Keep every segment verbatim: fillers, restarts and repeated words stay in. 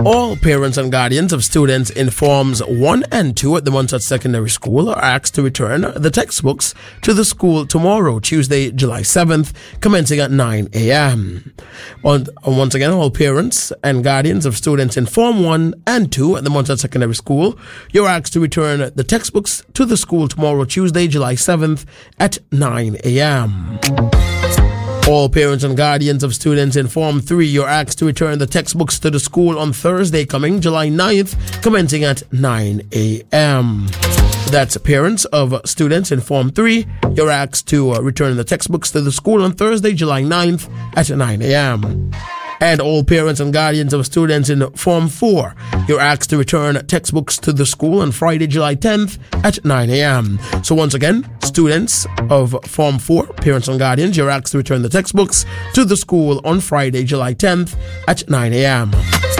All parents and guardians of students in Forms one and two at the Monset Secondary School are asked to return the textbooks to the school tomorrow, Tuesday, July seventh, commencing at nine a.m. On, once again, all parents and guardians of students in Form one and two at the Monset Secondary School, you're asked to return the textbooks to the school tomorrow, Tuesday, July seventh at nine a.m. All parents and guardians of students in Form three, you're asked to return the textbooks to the school on Thursday coming July ninth, commencing at nine a.m. That's parents of students in Form three, you're asked to uh, return the textbooks to the school on Thursday, July ninth at nine a.m. And all parents and guardians of students in Form four, you're asked to return textbooks to the school on Friday, July tenth at nine a.m. So once again, students of Form four, parents and guardians, you're asked to return the textbooks to the school on Friday, July tenth at nine a.m.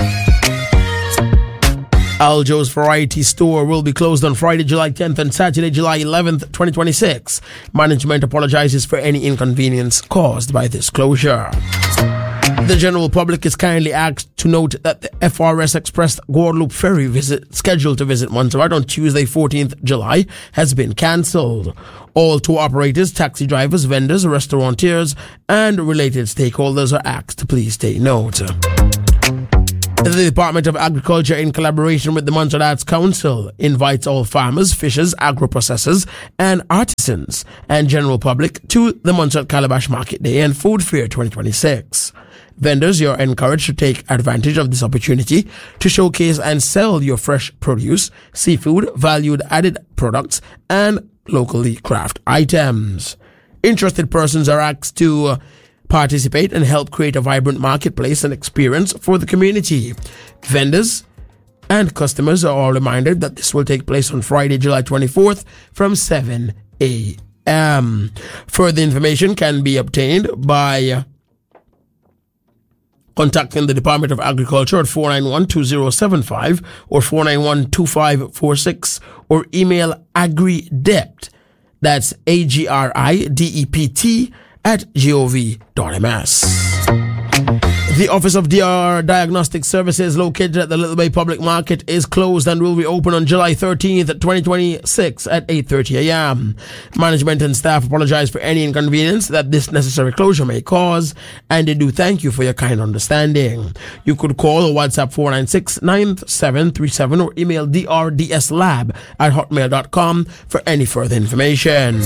Aljo's Variety Store will be closed on Friday, July tenth and Saturday, July eleventh, twenty twenty-six. Management apologizes for any inconvenience caused by this closure. The general public is kindly asked to note that the F R S Express Guadeloupe ferry visit scheduled to visit Montserrat on Tuesday, fourteenth July has been cancelled. All tour operators, taxi drivers, vendors, restaurateurs, and related stakeholders are asked to please take note. The Department of Agriculture, in collaboration with the Montserrat Arts Council, invites all farmers, fishers, agro-processors, and artisans and general public to the Montserrat Calabash Market Day and Food Fair twenty twenty-six. Vendors, you're encouraged to take advantage of this opportunity to showcase and sell your fresh produce, seafood, valued added products, and locally crafted items. Interested persons are asked to uh, participate and help create a vibrant marketplace and experience for the community. Vendors and customers are all reminded that this will take place on Friday, July twenty-fourth from seven a.m. Further information can be obtained by uh, contacting the Department of Agriculture at four nine one, two zero seven five or four nine one, two five four six or email agridept, that's A G R I D E P T, at gov dot m s. The Office of D R Diagnostic Services, located at the Little Bay Public Market, is closed and will reopen on July thirteenth, twenty twenty-six at eight thirty a.m. Management and staff apologize for any inconvenience that this necessary closure may cause, and they do thank you for your kind understanding. You could call or WhatsApp four nine six, nine seven three seven or email d r d s lab at hotmail dot com for any further information.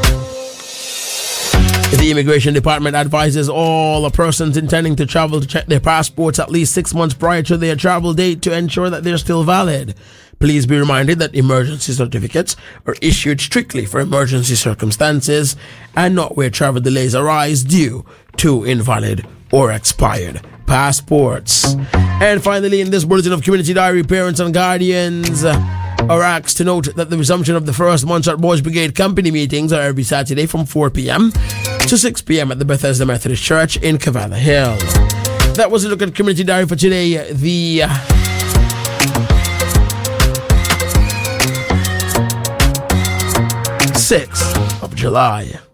The Immigration Department advises all persons intending to travel to check their passports at least six months prior to their travel date to ensure that they're still valid. Please be reminded that emergency certificates are issued strictly for emergency circumstances and not where travel delays arise due to invalid or expired passports. And finally, in this bulletin of Community Diary, parents and guardians are asked to note that the resumption of the first Montserrat Boys Brigade company meetings are every Saturday from four p.m. to six p.m. at the Bethesda Methodist Church in Cavallo Hill. That was a look at Community Diary for today, the sixth of July.